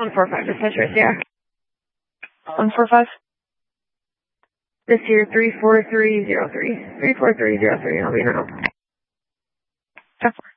145, dispatcher, yeah. 145? This here, 34303. 34303, I'll be now. 10-4.